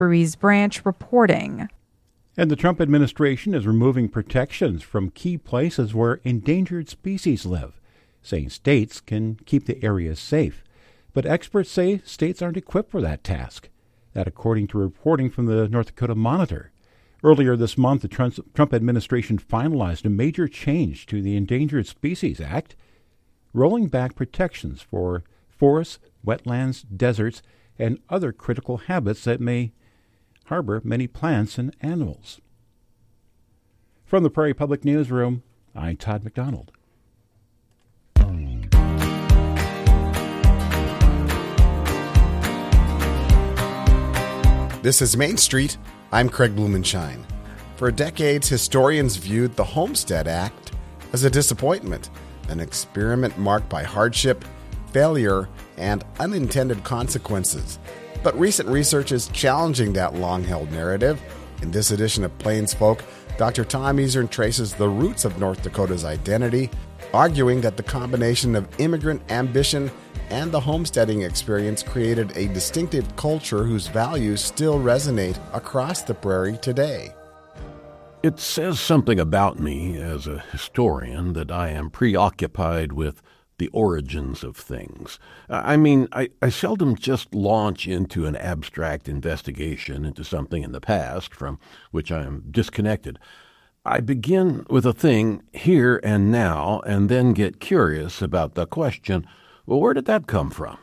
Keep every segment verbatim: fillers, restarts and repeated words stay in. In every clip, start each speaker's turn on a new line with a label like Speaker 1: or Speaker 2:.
Speaker 1: Breeze Branch reporting.
Speaker 2: And the Trump administration is removing protections from key places where endangered species live, saying states can keep the areas safe. But experts say states aren't equipped for that task. That according to reporting from the North Dakota Monitor. Earlier this month, the Trump administration finalized a major change to the Endangered Species Act, rolling back protections for forests, wetlands, deserts, and other critical habitats that may harbor many plants and animals. From the Prairie Public Newsroom, I'm Todd McDonald.
Speaker 3: This is Main Street. I'm Craig Blumenshine. For decades, historians viewed the Homestead Act as a disappointment, an experiment marked by hardship, failure, and unintended consequences. But recent research is challenging that long-held narrative. In this edition of Plains Folk, Doctor Tom Easern traces the roots of North Dakota's identity, arguing that the combination of immigrant ambition and the homesteading experience created a distinctive culture whose values still resonate across the prairie today.
Speaker 4: It says something about me as a historian that I am preoccupied with the origins of things. I mean, I, I seldom just launch into an abstract investigation into something in the past from which I am disconnected. I begin with a thing here and now and then get curious about the question, well, where did that come from?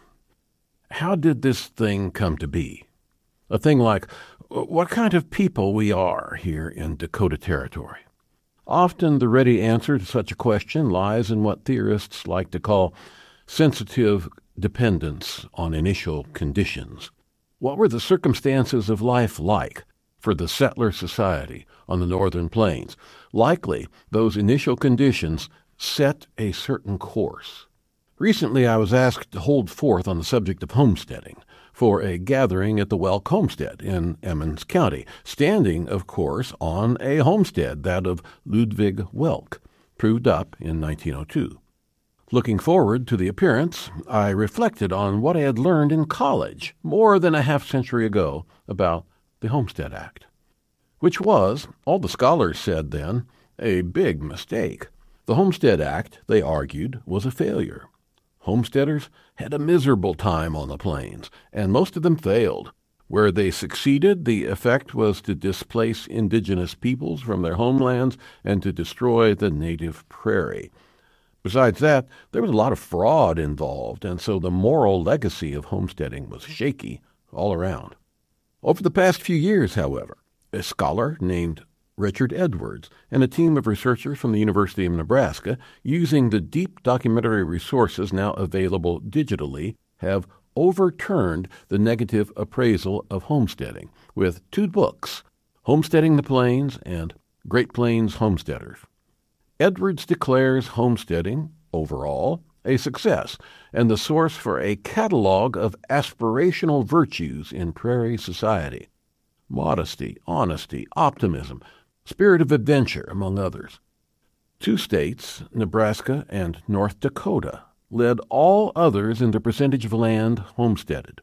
Speaker 4: How did this thing come to be? A thing like what kind of people we are here in Dakota Territory. Often the ready answer to such a question lies in what theorists like to call sensitive dependence on initial conditions. What were the circumstances of life like for the settler society on the northern plains? Likely, those initial conditions set a certain course. Recently, I was asked to hold forth on the subject of homesteading for a gathering at the Welk Homestead in Emmons County, standing, of course, on a homestead, that of Ludwig Welk, proved up in nineteen oh two. Looking forward to the appearance, I reflected on what I had learned in college more than a half-century ago about the Homestead Act, which was, all the scholars said then, a big mistake. The Homestead Act, they argued, was a failure. Homesteaders had a miserable time on the plains, and most of them failed. Where they succeeded, the effect was to displace indigenous peoples from their homelands and to destroy the native prairie. Besides that, there was a lot of fraud involved, and so the moral legacy of homesteading was shaky all around. Over the past few years, however, a scholar named Richard Edwards and a team of researchers from the University of Nebraska, using the deep documentary resources now available digitally, have overturned the negative appraisal of homesteading with two books, Homesteading the Plains and Great Plains Homesteaders. Edwards declares homesteading, overall, a success and the source for a catalog of aspirational virtues in prairie society. Modesty, honesty, optimism, spirit of adventure, among others. Two states, Nebraska and North Dakota, led all others in the percentage of land homesteaded,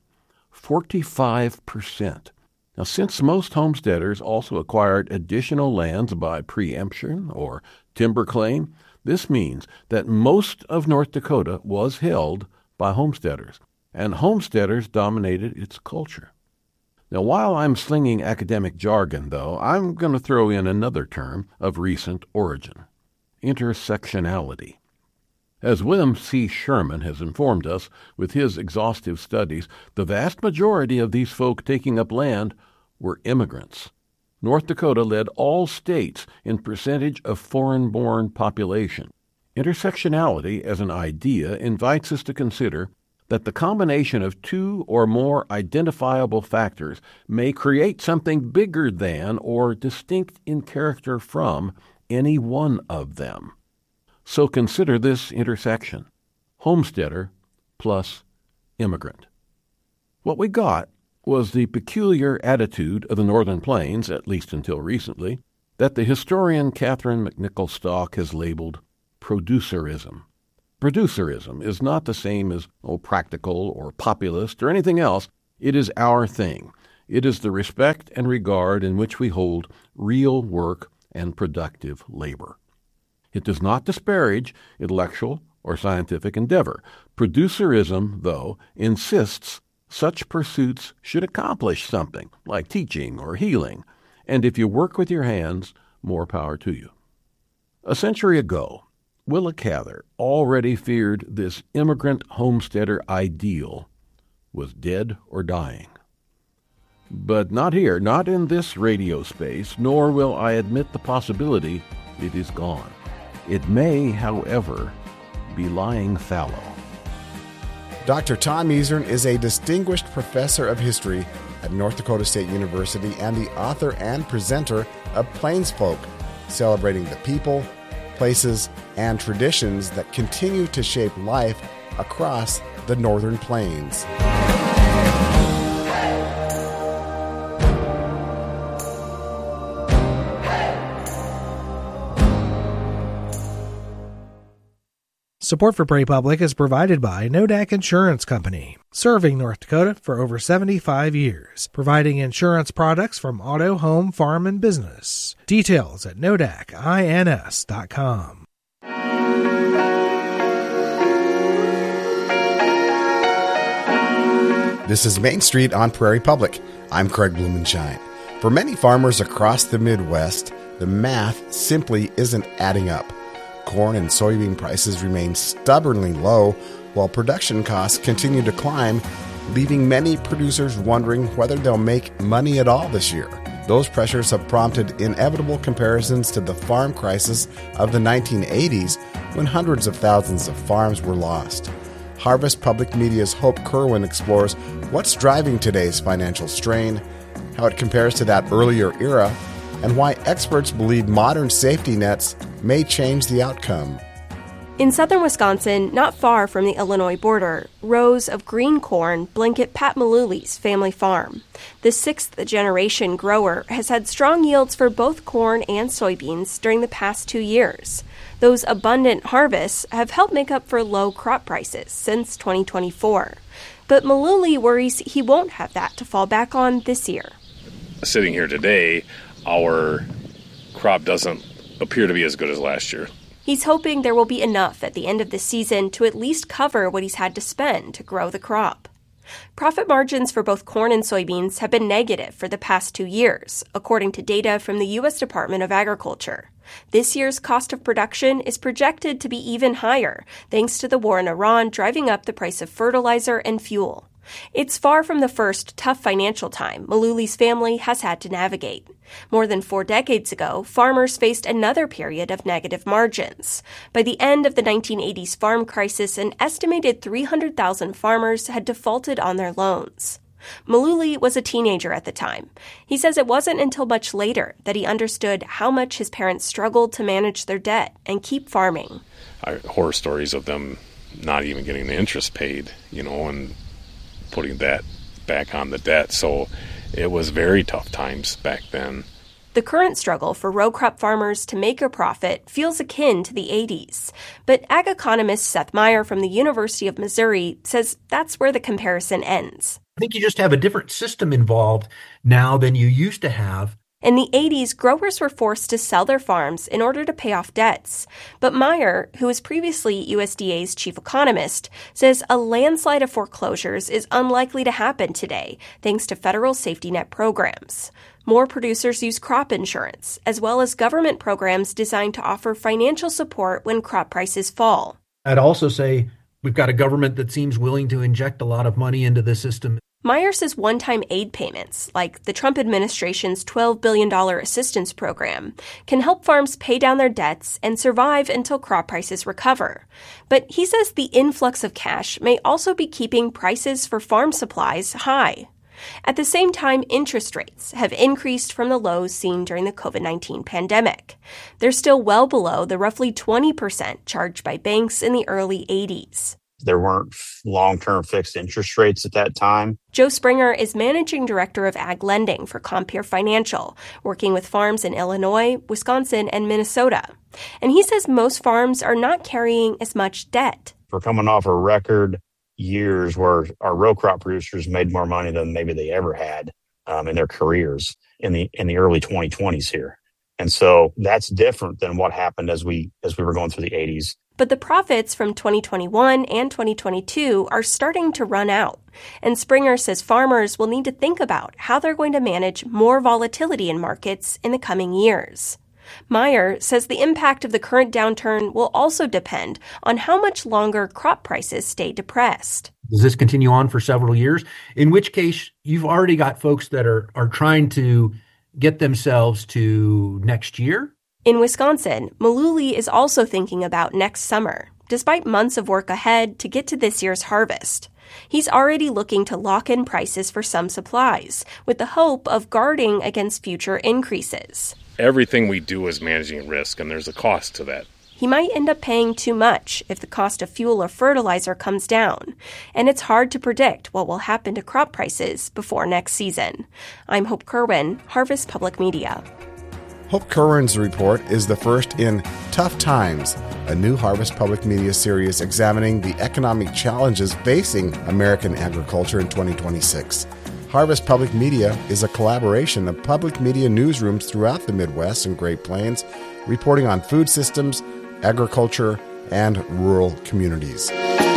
Speaker 4: forty-five percent. Now, since most homesteaders also acquired additional lands by preemption or timber claim, this means that most of North Dakota was held by homesteaders, and homesteaders dominated its culture. Now, while I'm slinging academic jargon, though, I'm going to throw in another term of recent origin, intersectionality. As William C. Sherman has informed us with his exhaustive studies, the vast majority of these folk taking up land were immigrants. North Dakota led all states in percentage of foreign-born population. Intersectionality as an idea invites us to consider that the combination of two or more identifiable factors may create something bigger than or distinct in character from any one of them. So consider this intersection: homesteader plus immigrant. What we got was the peculiar attitude of the Northern Plains, at least until recently, that the historian Catherine McNichol Stock has labeled producerism. Producerism is not the same as oh, practical or populist or anything else. It is our thing. It is the respect and regard in which we hold real work and productive labor. It does not disparage intellectual or scientific endeavor. Producerism, though, insists such pursuits should accomplish something, like teaching or healing, and if you work with your hands, more power to you. A century ago, Willa Cather already feared this immigrant homesteader ideal was dead or dying. But not here, not in this radio space, nor will I admit the possibility it is gone. It may, however, be lying fallow.
Speaker 3: Doctor Tom Isern is a distinguished professor of history at North Dakota State University and the author and presenter of Plains Folk, celebrating the people, places, and traditions that continue to shape life across the Northern Plains.
Speaker 5: Support for Prairie Public is provided by Nodak Insurance Company, serving North Dakota for over seventy-five years, providing insurance products from auto, home, farm, and business. Details at nodak ins dot com.
Speaker 3: This is Main Street on Prairie Public. I'm Craig Blumenshine. For many farmers across the Midwest, the math simply isn't adding up. Corn and soybean prices remain stubbornly low, while production costs continue to climb, leaving many producers wondering whether they'll make money at all this year. Those pressures have prompted inevitable comparisons to the farm crisis of the nineteen eighties, when hundreds of thousands of farms were lost. Harvest Public Media's Hope Kerwin explores what's driving today's financial strain, how it compares to that earlier era, and why experts believe modern safety nets may change the outcome.
Speaker 6: In southern Wisconsin, not far from the Illinois border, rows of green corn blanket Pat Maluli's family farm. The sixth-generation grower has had strong yields for both corn and soybeans during the past two years. Those abundant harvests have helped make up for low crop prices since twenty twenty-four. But Maluli worries he won't have that to fall back on this year.
Speaker 7: Sitting here today, our crop doesn't appear to be as good as last year.
Speaker 6: He's hoping there will be enough at the end of the season to at least cover what he's had to spend to grow the crop. Profit margins for both corn and soybeans have been negative for the past two years, according to data from the U S Department of Agriculture. This year's cost of production is projected to be even higher, thanks to the war in Iran driving up the price of fertilizer and fuel. It's far from the first tough financial time Maluli's family has had to navigate. More than four decades ago, farmers faced another period of negative margins. By the end of the nineteen eighties farm crisis, an estimated three hundred thousand farmers had defaulted on their loans. Maluli was a teenager at the time. He says it wasn't until much later that he understood how much his parents struggled to manage their debt and keep farming.
Speaker 7: I heard horror stories of them not even getting the interest paid, you know, and putting that back on the debt. So it was very tough times back then.
Speaker 6: The current struggle for row crop farmers to make a profit feels akin to the eighties. But ag economist Seth Meyer from the University of Missouri says that's where the comparison ends.
Speaker 8: I think you just have a different system involved now than you used to have.
Speaker 6: In the eighties, growers were forced to sell their farms in order to pay off debts. But Meyer, who was previously U S D A's chief economist, says a landslide of foreclosures is unlikely to happen today, thanks to federal safety net programs. More producers use crop insurance, as well as government programs designed to offer financial support when crop prices fall.
Speaker 8: I'd also say we've got a government that seems willing to inject a lot of money into the system.
Speaker 6: Meyer says one-time aid payments, like the Trump administration's twelve billion dollars assistance program, can help farms pay down their debts and survive until crop prices recover. But he says the influx of cash may also be keeping prices for farm supplies high. At the same time, interest rates have increased from the lows seen during the covid nineteen pandemic. They're still well below the roughly twenty percent charged by banks in the early eighties.
Speaker 9: There weren't long-term fixed interest rates at that time.
Speaker 6: Joe Springer is managing director of ag lending for Compeer Financial, working with farms in Illinois, Wisconsin, and Minnesota. And he says most farms are not carrying as much debt.
Speaker 9: We're coming off a record years where our row crop producers made more money than maybe they ever had. um, in their careers in the in the early twenty twenties here. And so that's different than what happened as we as we were going through the eighties.
Speaker 6: But the profits from twenty twenty-one and twenty twenty-two are starting to run out. And Springer says farmers will need to think about how they're going to manage more volatility in markets in the coming years. Meyer says the impact of the current downturn will also depend on how much longer crop prices stay depressed.
Speaker 8: Does this continue on for several years? In which case, you've already got folks that are, are trying to get themselves to next year.
Speaker 6: In Wisconsin, Mullooly is also thinking about next summer, despite months of work ahead to get to this year's harvest. He's already looking to lock in prices for some supplies, with the hope of guarding against future increases.
Speaker 7: Everything we do is managing risk, and there's a cost to that.
Speaker 6: He might end up paying too much if the cost of fuel or fertilizer comes down, and it's hard to predict what will happen to crop prices before next season. I'm Hope Kerwin, Harvest Public Media.
Speaker 3: Hope Kerwin's report is the first in Tough Times, a new Harvest Public Media series examining the economic challenges facing American agriculture in twenty twenty-six. Harvest Public Media is a collaboration of public media newsrooms throughout the Midwest and Great Plains, reporting on food systems, agriculture, and rural communities.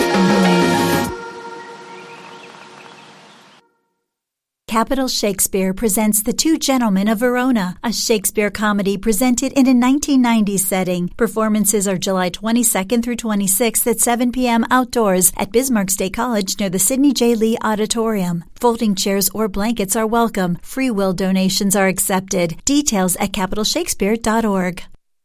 Speaker 10: Capitol Shakespeare presents The Two Gentlemen of Verona, a Shakespeare comedy presented in a nineteen nineties setting. Performances are July twenty-second through twenty-sixth at seven p.m. outdoors at Bismarck State College near the Sidney J. Lee Auditorium. Folding chairs or blankets are welcome. Free will donations are accepted. Details at capitol shakespeare dot org.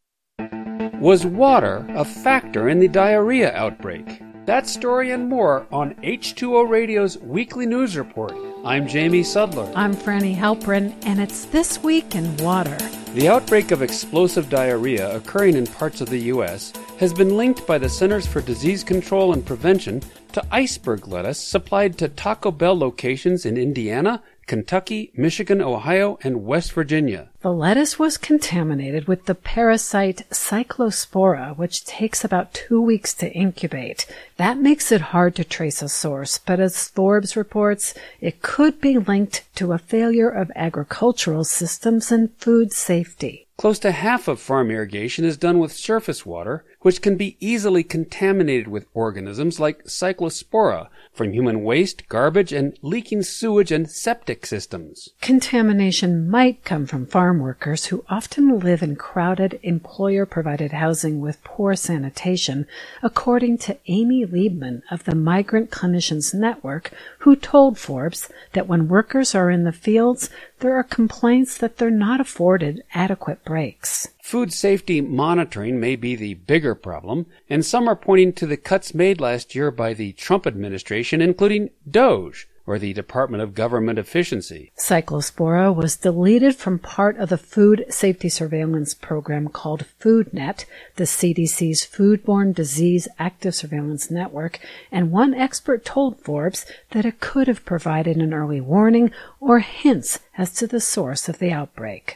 Speaker 11: Was water a factor in the diarrhea outbreak? That story and more on H two O Radio's Weekly News Report. I'm Jamie Sudler.
Speaker 12: I'm Franny Halprin, and it's This Week in Water.
Speaker 11: The outbreak of explosive diarrhea occurring in parts of the U S has been linked by the Centers for Disease Control and Prevention to iceberg lettuce supplied to Taco Bell locations in Indiana, Kentucky, Michigan, Ohio, and West Virginia.
Speaker 12: The lettuce was contaminated with the parasite Cyclospora, which takes about two weeks to incubate. That makes it hard to trace a source, but as Forbes reports, it could be linked to a failure of agricultural systems and food safety.
Speaker 11: Close to half of farm irrigation is done with surface water, which can be easily contaminated with organisms like Cyclospora from human waste, garbage, and leaking sewage and septic systems.
Speaker 12: Contamination might come from farm workers who often live in crowded, employer-provided housing with poor sanitation, according to Amy Liebman of the Migrant Clinicians Network, who told Forbes that when workers are in the fields, there are complaints that they're not afforded adequate breaks.
Speaker 11: Food safety monitoring may be the bigger problem, and some are pointing to the cuts made last year by the Trump administration, including DOGE, or the Department of Government Efficiency.
Speaker 12: Cyclospora was deleted from part of the food safety surveillance program called FoodNet, the C D C's Foodborne Disease Active Surveillance Network, and one expert told Forbes that it could have provided an early warning or hints as to the source of the outbreak.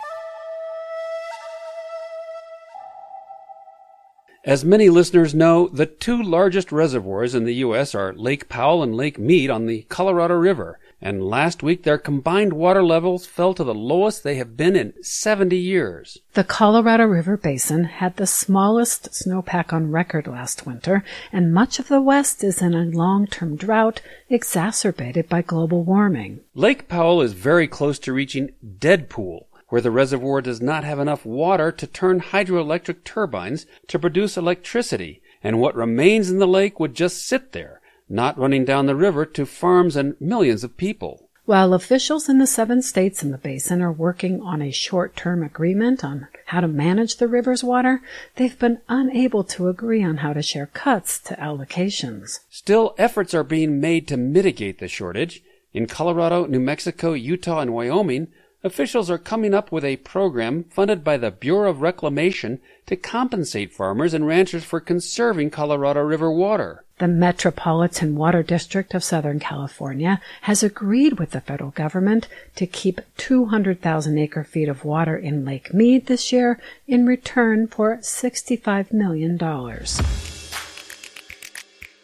Speaker 11: As many listeners know, the two largest reservoirs in the U S are Lake Powell and Lake Mead on the Colorado River, and last week their combined water levels fell to the lowest they have been in seventy years.
Speaker 12: The Colorado River Basin had the smallest snowpack on record last winter, and much of the West is in a long-term drought exacerbated by global warming.
Speaker 11: Lake Powell is very close to reaching dead pool, where the reservoir does not have enough water to turn hydroelectric turbines to produce electricity, and what remains in the lake would just sit there, not running down the river to farms and millions of people.
Speaker 12: While officials in the seven states in the basin are working on a short-term agreement on how to manage the river's water, they've been unable to agree on how to share cuts to allocations.
Speaker 11: Still, efforts are being made to mitigate the shortage. In Colorado, New Mexico, Utah, and Wyoming, officials are coming up with a program funded by the Bureau of Reclamation to compensate farmers and ranchers for conserving Colorado River water.
Speaker 12: The Metropolitan Water District of Southern California has agreed with the federal government to keep two hundred thousand acre-feet of water in Lake Mead this year in return for sixty-five million dollars.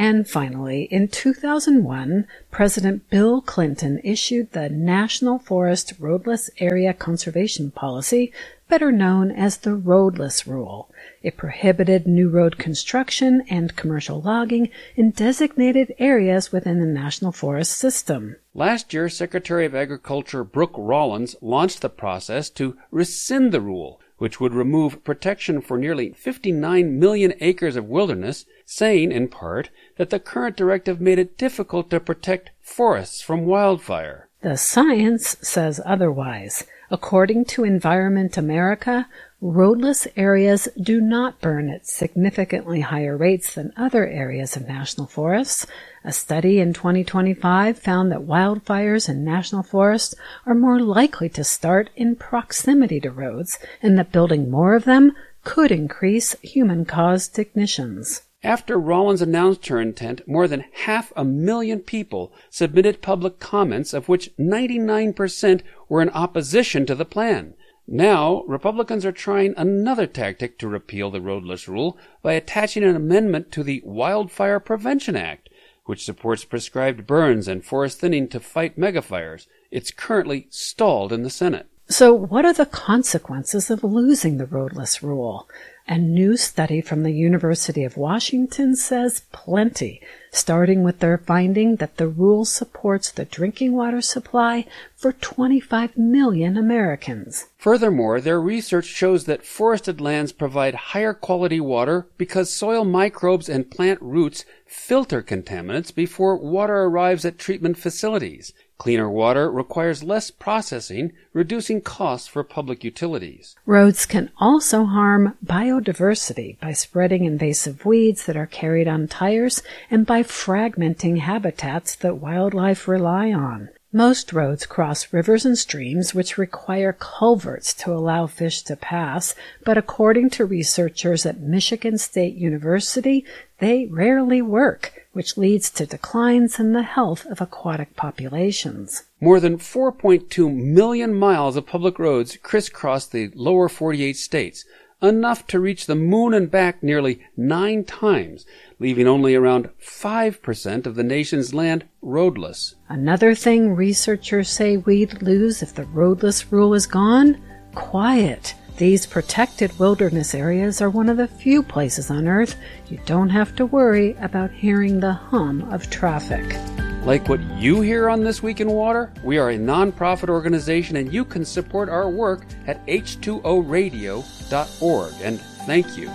Speaker 12: And finally, in two thousand one, President Bill Clinton issued the National Forest Roadless Area Conservation Policy, better known as the Roadless Rule. It prohibited new road construction and commercial logging in designated areas within the National Forest System.
Speaker 11: Last year, Secretary of Agriculture Brooke Rollins launched the process to rescind the rule, which would remove protection for nearly fifty-nine million acres of wilderness, saying, in part, that the current directive made it difficult to protect forests from wildfire.
Speaker 12: The science says otherwise. According to Environment America, roadless areas do not burn at significantly higher rates than other areas of national forests. A study in twenty twenty-five found that wildfires in national forests are more likely to start in proximity to roads, and that building more of them could increase human-caused ignitions.
Speaker 11: After Rollins announced her intent, more than half a million people submitted public comments, of which ninety-nine percent were in opposition to the plan. Now, Republicans are trying another tactic to repeal the roadless rule by attaching an amendment to the Wildfire Prevention Act, which supports prescribed burns and forest thinning to fight megafires. It's currently stalled in the Senate.
Speaker 12: So what are the consequences of losing the roadless rule? A new study from the University of Washington says plenty, starting with their finding that the rule supports the drinking water supply for twenty-five million Americans.
Speaker 11: Furthermore, their research shows that forested lands provide higher quality water because soil microbes and plant roots filter contaminants before water arrives at treatment facilities. Cleaner water requires less processing, reducing costs for public utilities.
Speaker 12: Roads can also harm biodiversity by spreading invasive weeds that are carried on tires and by fragmenting habitats that wildlife rely on. Most roads cross rivers and streams, which require culverts to allow fish to pass, but according to researchers at Michigan State University, they rarely work, which leads to declines in the health of aquatic populations.
Speaker 11: More than four point two million miles of public roads crisscross the lower forty-eight states, enough to reach the moon and back nearly nine times, leaving only around five percent of the nation's land roadless.
Speaker 12: Another thing researchers say we'd lose if the roadless rule is gone? Quiet. These protected wilderness areas are one of the few places on Earth you don't have to worry about hearing the hum of traffic.
Speaker 11: Like what you hear on This Week in Water, we are a nonprofit organization and you can support our work at H two O radio dot org. And thank you.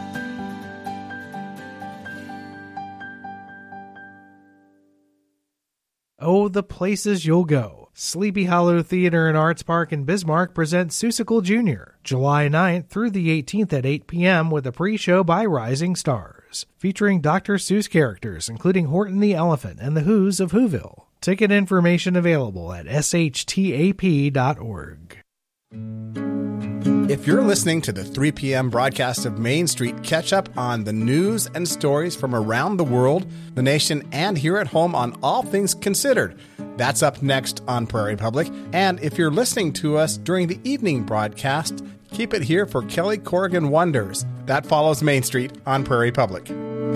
Speaker 5: Oh, the places you'll go. Sleepy Hollow Theater and Arts Park in Bismarck presents Seussical Junior, July ninth through the eighteenth at eight p.m. with a pre-show by Rising Stars, featuring Doctor Seuss characters including Horton the Elephant and the Who's of Whoville. Ticket information available at S H T A P dot org.
Speaker 3: If you're listening to the three p.m. broadcast of Main Street, catch up on the news and stories from around the world, the nation, and here at home on All Things Considered. That's up next on Prairie Public. And if you're listening to us during the evening broadcast, keep it here for Kelly Corrigan Wonders. That follows Main Street on Prairie Public.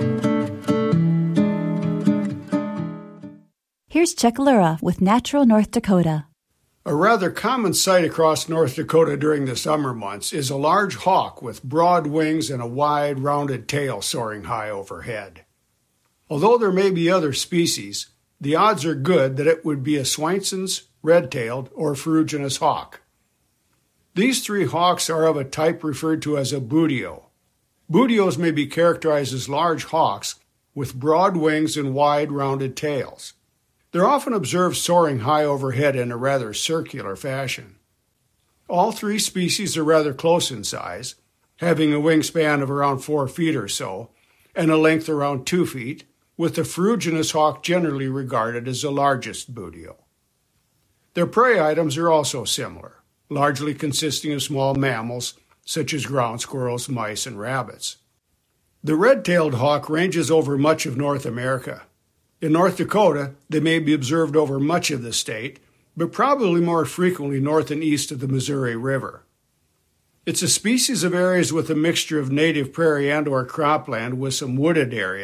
Speaker 13: Here's Chuck Lura with Natural North Dakota.
Speaker 14: A rather common sight across North Dakota during the summer months is a large hawk with broad wings and a wide, rounded tail soaring high overhead. Although there may be other species, the odds are good that it would be a Swainson's, red-tailed, or ferruginous hawk. These three hawks are of a type referred to as a buteo. Buteos may be characterized as large hawks with broad wings and wide, rounded tails. They're often observed soaring high overhead in a rather circular fashion. All three species are rather close in size, having a wingspan of around four feet or so, and a length around two feet, with the ferruginous hawk generally regarded as the largest buteo. Their prey items are also similar, largely consisting of small mammals such as ground squirrels, mice, and rabbits. The red-tailed hawk ranges over much of North America. In North Dakota, they may be observed over much of the state, but probably more frequently north and east of the Missouri River. It's a species of areas with a mixture of native prairie and or cropland with some wooded areas,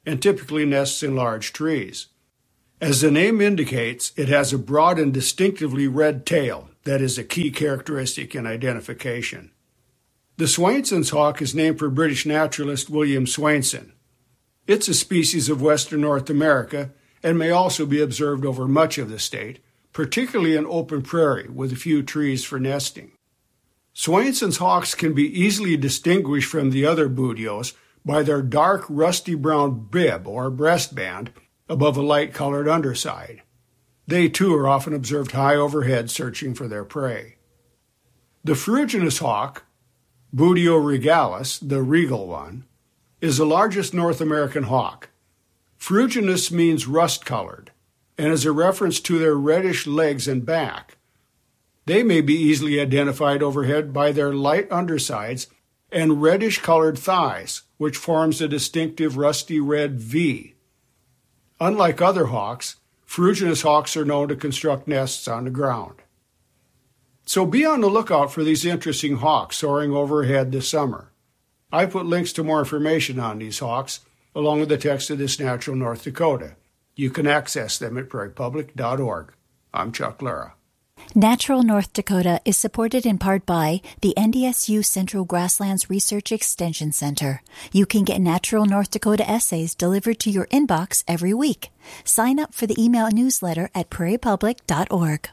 Speaker 14: and typically nests in large trees. As the name indicates, it has a broad and distinctively red tail that is a key characteristic in identification. The Swainson's hawk is named for British naturalist William Swainson. It's a species of western North America and may also be observed over much of the state, particularly in open prairie with a few trees for nesting. Swainson's hawks can be easily distinguished from the other bootios by their dark rusty brown bib or breastband above a light-colored underside. They, too, are often observed high overhead searching for their prey. The ferruginous hawk, Buteo regalis, the regal one, is the largest North American hawk. Ferruginous means rust-colored and is a reference to their reddish legs and back. They may be easily identified overhead by their light undersides and reddish-colored thighs, which forms a distinctive rusty red V. Unlike other hawks, ferruginous hawks are known to construct nests on the ground. So be on the lookout for these interesting hawks soaring overhead this summer. I put links to more information on these hawks along with the text of This Natural North Dakota. You can access them at prairie public dot org. I'm Chuck Lara.
Speaker 13: Natural North Dakota is supported in part by the N D S U Central Grasslands Research Extension Center. You can get Natural North Dakota essays delivered to your inbox every week. Sign up for the email newsletter at prairie public dot org.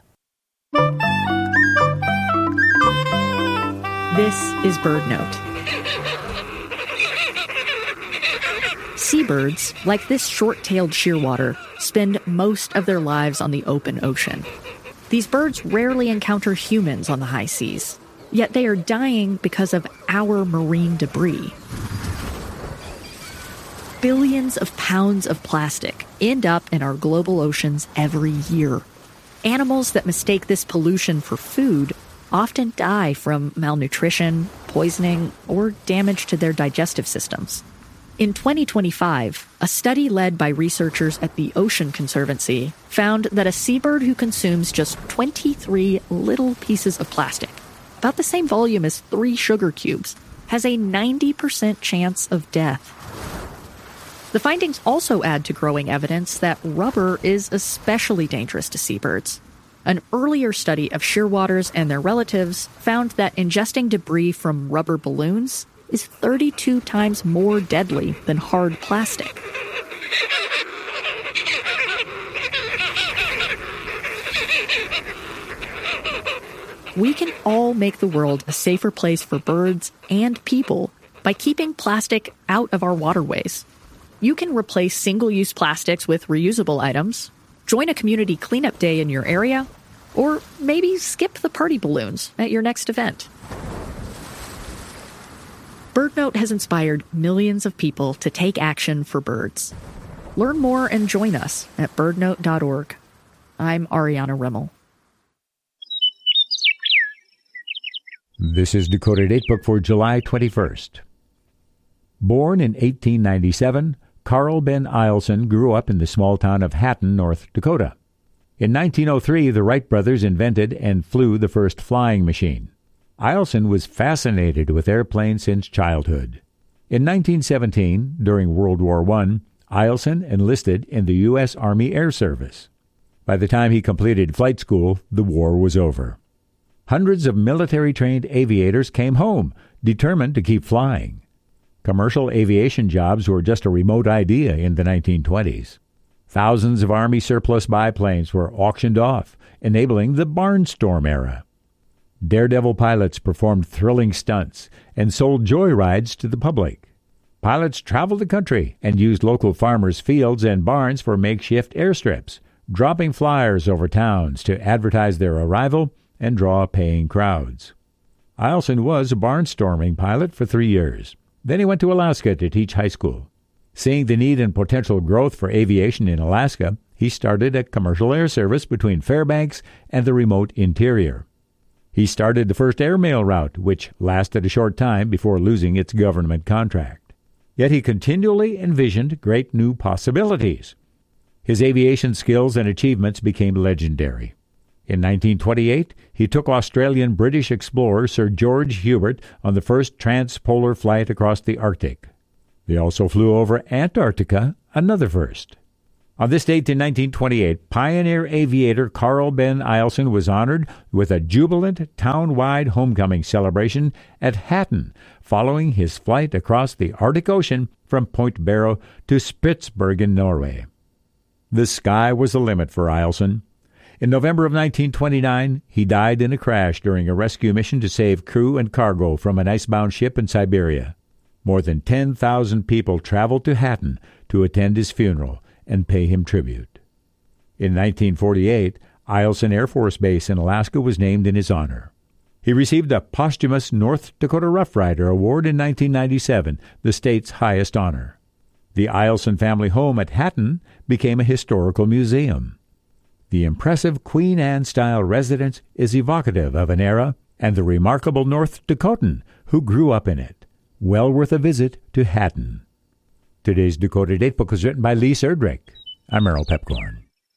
Speaker 15: This is BirdNote. Seabirds, like this short-tailed shearwater, spend most of their lives on the open ocean. These birds rarely encounter humans on the high seas, yet they are dying because of our marine debris. Billions of pounds of plastic end up in our global oceans every year. Animals that mistake this pollution for food often die from malnutrition, poisoning, or damage to their digestive systems. In twenty twenty-five, a study led by researchers at the Ocean Conservancy found that a seabird who consumes just twenty-three little pieces of plastic, about the same volume as three sugar cubes, has a ninety percent chance of death. The findings also add to growing evidence that rubber is especially dangerous to seabirds. An earlier study of shearwaters and their relatives found that ingesting debris from rubber balloons is thirty-two times more deadly than hard plastic. We can all make the world a safer place for birds and people by keeping plastic out of our waterways. You can replace single-use plastics with reusable items, join a community cleanup day in your area, or maybe skip the party balloons at your next event. BirdNote has inspired millions of people to take action for birds. Learn more and join us at bird note dot org. I'm Ariana Rimmel.
Speaker 2: This is Dakota Datebook for July twenty-first. Born in eighteen ninety-seven, Carl Ben Eielson grew up in the small town of Hatton, North Dakota. In nineteen oh three, the Wright brothers invented and flew the first flying machine. Eielson was fascinated with airplanes since childhood. In nineteen seventeen, during World War One, Eielson enlisted in the U S Army Air Service. By the time he completed flight school, the war was over. Hundreds of military-trained aviators came home, determined to keep flying. Commercial aviation jobs were just a remote idea in the nineteen twenties. Thousands of Army surplus biplanes were auctioned off, enabling the barnstorm era. Daredevil pilots performed thrilling stunts and sold joyrides to the public. Pilots traveled the country and used local farmers' fields and barns for makeshift airstrips, dropping flyers over towns to advertise their arrival and draw paying crowds. Eielson was a barnstorming pilot for three years. Then he went to Alaska to teach high school. Seeing the need and potential growth for aviation in Alaska, he started a commercial air service between Fairbanks and the remote interior. He started the first airmail route, which lasted a short time before losing its government contract. Yet he continually envisioned great new possibilities. His aviation skills and achievements became legendary. In nineteen twenty-eight, he took Australian-British explorer Sir George Hubert on the first transpolar flight across the Arctic. They also flew over Antarctica
Speaker 16: another first. On this date in nineteen twenty-eight, pioneer aviator Carl Ben Eielson was honored with a jubilant town-wide homecoming celebration at Hatton following his flight across the Arctic Ocean from Point Barrow to Spitsbergen, Norway. The sky was the limit for Eielson. In November of nineteen twenty-nine, he died in a crash during a rescue mission to save crew and cargo from an icebound ship in Siberia. More than ten thousand people traveled to Hatton to attend his funeral and pay him tribute. In nineteen forty-eight, Eielson Air Force Base in Alaska was named in his honor. He received a posthumous North Dakota Rough Rider Award in nineteen ninety-seven, the state's highest honor. The Eielson family home at Hatton became a historical museum. The impressive Queen Anne-style residence is evocative of an era and the remarkable North Dakotan who grew up in it. Well worth a visit to Hatton. Today's Dakota Datebook was written by Lee Serdrick. I'm Merrill Pepcorn.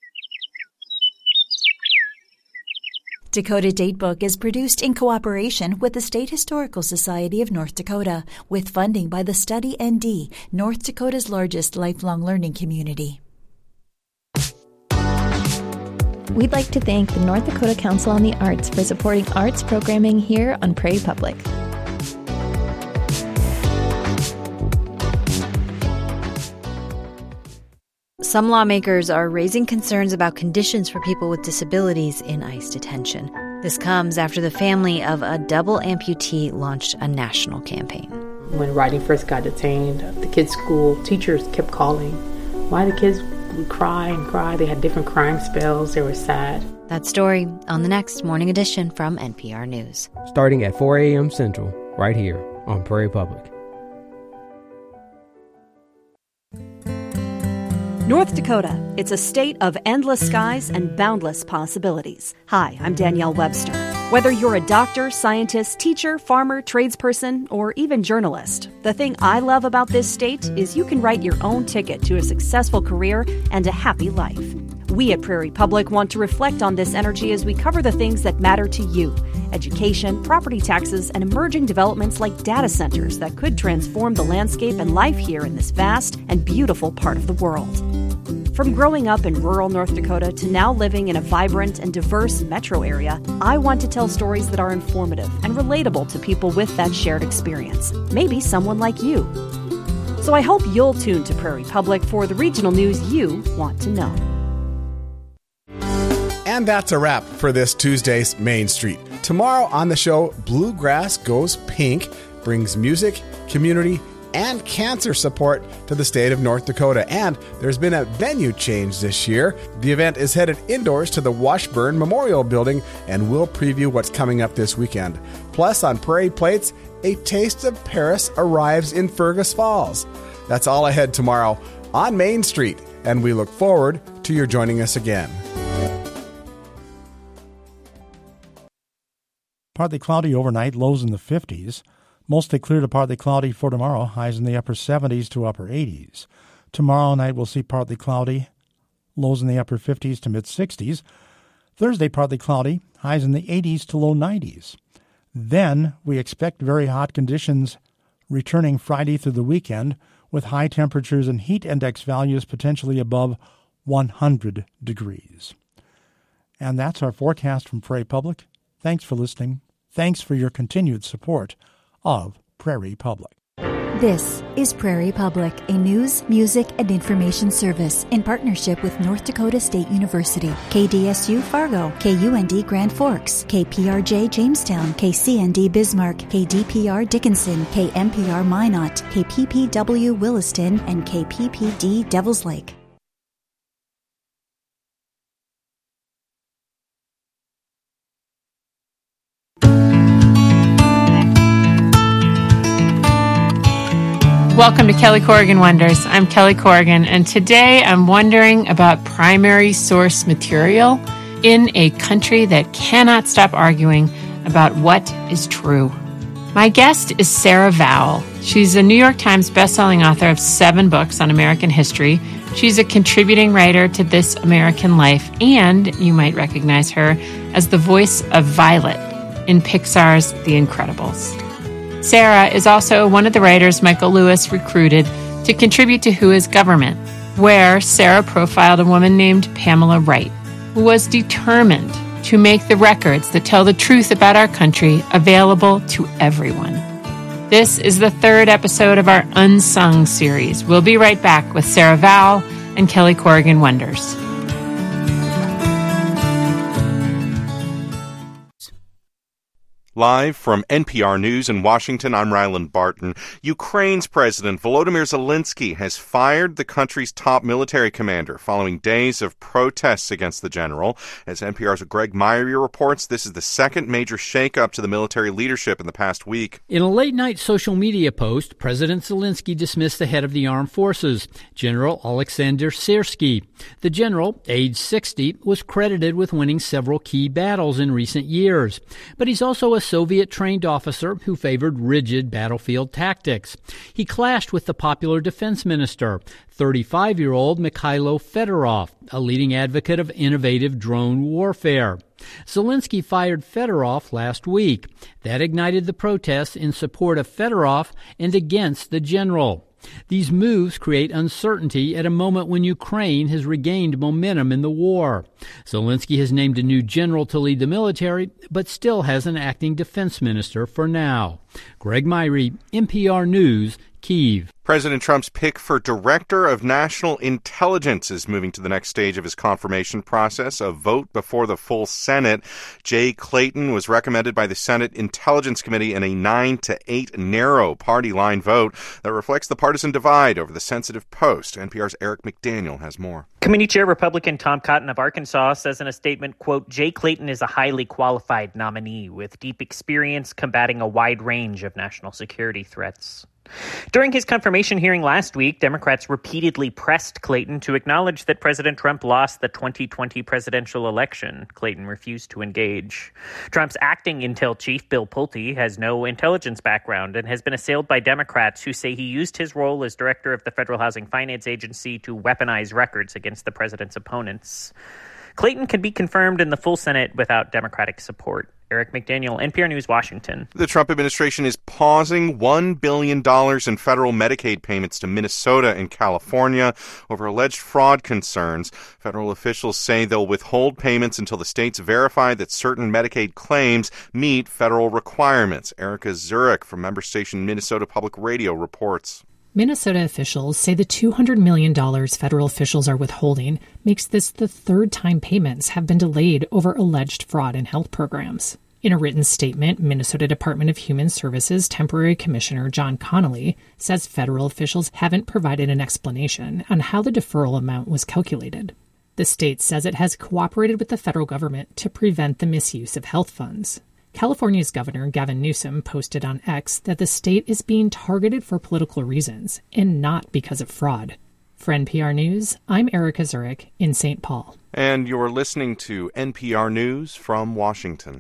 Speaker 13: Dakota Datebook is produced in cooperation with the State Historical Society of North Dakota, with funding by the Study N D, North Dakota's largest lifelong learning community.
Speaker 17: We'd like to thank the North Dakota Council on the Arts for supporting arts programming here on Prairie Public.
Speaker 18: Some lawmakers are raising concerns about conditions for people with disabilities in ICE detention. This comes after the family of a double amputee launched a national campaign.
Speaker 19: When Riding first got detained, the kids' school teachers kept calling. Why the kids would cry and cry. They had different crying spells. They were sad.
Speaker 18: That story on the next Morning Edition from N P R News.
Speaker 20: Starting at four a.m. Central, right here on Prairie Public.
Speaker 21: North Dakota, it's a state of endless skies and boundless possibilities. Hi, I'm Danielle Webster. Whether you're a doctor, scientist, teacher, farmer, tradesperson, or even journalist, the thing I love about this state is you can write your own ticket to a successful career and a happy life. We at Prairie Public want to reflect on this energy as we cover the things that matter to you: education, property taxes, and emerging developments like data centers that could transform the landscape and life here in this vast and beautiful part of the world. From growing up in rural North Dakota to now living in a vibrant and diverse metro area, I want to tell stories that are informative and relatable to people with that shared experience, maybe someone like you. So I hope you'll tune to Prairie Public for the regional news you want to know.
Speaker 3: And that's a wrap for this Tuesday's Main Street. Tomorrow on the show, Bluegrass Goes Pink brings music, community, and cancer support to the state of North Dakota. And there's been a venue change this year. The event is headed indoors to the Washburn Memorial Building, and we'll preview what's coming up this weekend. Plus, on Prairie Plates, a taste of Paris arrives in Fergus Falls. That's all ahead tomorrow on Main Street, and we look forward to your joining us again.
Speaker 22: Partly cloudy overnight, lows in the fifties. Mostly clear to partly cloudy for tomorrow, highs in the upper seventies to upper eighties. Tomorrow night we'll see partly cloudy, lows in the upper fifties to mid-sixties. Thursday partly cloudy, highs in the eighties to low nineties. Then we expect very hot conditions returning Friday through the weekend, with high temperatures and heat index values potentially above one hundred degrees. And that's our forecast from Prairie Public. Thanks for listening. Thanks for your continued support of Prairie Public.
Speaker 13: This is Prairie Public, a news, music, and information service in partnership with North Dakota State University, K D S U Fargo, K U N D Grand Forks, K P R J Jamestown, K C N D Bismarck, K D P R Dickinson, K M P R Minot, K P P W Williston, and K P P D Devils Lake.
Speaker 23: Welcome to Kelly Corrigan Wonders. I'm Kelly Corrigan, and today I'm wondering about primary source material in a country that cannot stop arguing about what is true. My guest is Sarah Vowell. She's a New York Times bestselling author of seven books on American history. She's a contributing writer to This American Life, and you might recognize her as the voice of Violet in Pixar's The Incredibles. Sarah is also one of the writers Michael Lewis recruited to contribute to Who is Government, where Sarah profiled a woman named Pamela Wright, who was determined to make the records that tell the truth about our country available to everyone. This is the third episode of our Unsung series. We'll be right back with Sarah Vowell and Kelly Corrigan Wonders.
Speaker 1: Live from N P R News in Washington, I'm Ryland Barton. Ukraine's President Volodymyr Zelensky has fired the country's top military commander following days of protests against the general. As N P R's Greg Myrie reports, this is the second major shakeup to the military leadership in the past week.
Speaker 4: In a late-night social media post, President Zelensky dismissed the head of the armed forces, General Alexander Syrsky. The general, age sixty, was credited with winning several key battles in recent years, but he's also a Soviet-trained officer who favored rigid battlefield tactics. He clashed with the popular defense minister, thirty-five-year-old Mikhailo Fedorov, a leading advocate of innovative drone warfare. Zelensky fired Fedorov last week. That ignited the protests in support of Fedorov and against the general. These moves create uncertainty at a moment when Ukraine has regained momentum in the war. Zelensky has named a new general to lead the military, but still has an acting defense minister for now. Greg Myrie, N P R News, Kyiv.
Speaker 1: President Trump's pick for Director of National Intelligence is moving to the next stage of his confirmation process, a vote before the full Senate. Jay Clayton was recommended by the Senate Intelligence Committee in a nine to eight narrow party line vote that reflects the partisan divide over the sensitive post. N P R's Eric McDaniel has more.
Speaker 9: Committee Chair Republican Tom Cotton of Arkansas says in a statement, quote, Jay Clayton is a highly qualified nominee with deep experience combating a wide range of national security threats. During his confirmation hearing last week, Democrats repeatedly pressed Clayton to acknowledge that President Trump lost the twenty twenty presidential election. Clayton refused to engage. Trump's acting intel chief, Bill Pulte, has no intelligence background and has been assailed by Democrats who say he used his role as director of the Federal Housing Finance Agency to weaponize records against the president's opponents. Clayton can be confirmed in the full Senate without Democratic support. Eric McDaniel, N P R News, Washington.
Speaker 1: The Trump administration is pausing one billion dollars in federal Medicaid payments to Minnesota and California over alleged fraud concerns. Federal officials say they'll withhold payments until the states verify that certain Medicaid claims meet federal requirements. Erica Zurich from member station Minnesota Public Radio reports.
Speaker 24: Minnesota officials say the two hundred million dollars federal officials are withholding makes this the third time payments have been delayed over alleged fraud in health programs. In a written statement, Minnesota Department of Human Services Temporary Commissioner John Connolly says federal officials haven't provided an explanation on how the deferral amount was calculated. The state says it has cooperated with the federal government to prevent the misuse of health funds. California's Governor Gavin Newsom posted on X that the state is being targeted for political reasons and not because of fraud. For N P R News, I'm Erica Zurich in Saint Paul.
Speaker 1: And you're listening to N P R News from Washington.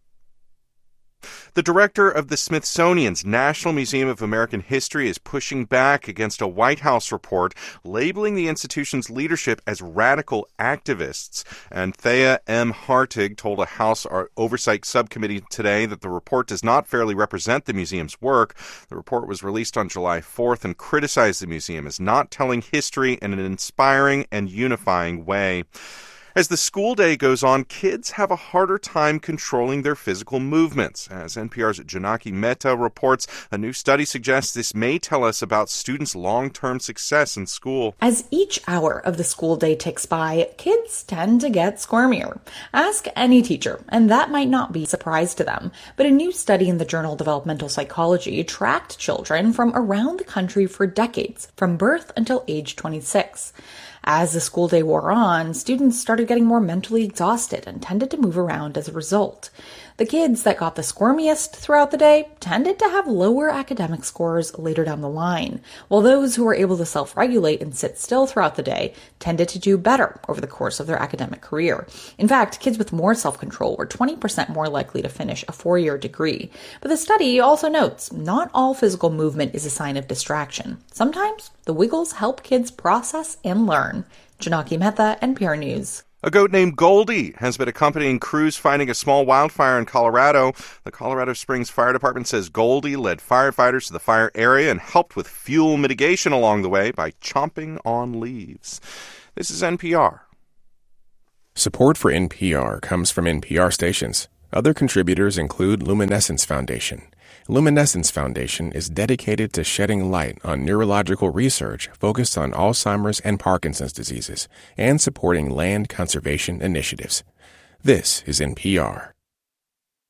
Speaker 1: The director of the Smithsonian's National Museum of American History is pushing back against a White House report labeling the institution's leadership as radical activists. And Thea M. Hartig told a House Oversight Subcommittee today that the report does not fairly represent the museum's work. The report was released on July fourth and criticized the museum as not telling history in an inspiring and unifying way. As the school day goes on, kids have a harder time controlling their physical movements. As N P R's Janaki Mehta reports, a new study suggests this may tell us about students' long-term success in school.
Speaker 25: As each hour of the school day ticks by, kids tend to get squirmier. Ask any teacher, and that might not be a surprise to them. But a new study in the journal Developmental Psychology tracked children from around the country for decades, from birth until age twenty-six. As the school day wore on, students started getting more mentally exhausted and tended to move around as a result. The kids that got the squirmiest throughout the day tended to have lower academic scores later down the line, while those who were able to self-regulate and sit still throughout the day tended to do better over the course of their academic career. In fact, kids with more self-control were twenty percent more likely to finish a four-year degree. But the study also notes not all physical movement is a sign of distraction. Sometimes the wiggles help kids process and learn. Janaki Mehta, N P R News.
Speaker 1: A goat named Goldie has been accompanying crews fighting a small wildfire in Colorado. The Colorado Springs Fire Department says Goldie led firefighters to the fire area and helped with fuel mitigation along the way by chomping on leaves. This is N P R.
Speaker 6: Support for N P R comes from N P R stations. Other contributors include Luminescence Foundation. Luminescence Foundation is dedicated to shedding light on neurological research focused on Alzheimer's and Parkinson's diseases and supporting land conservation initiatives. This is N P R.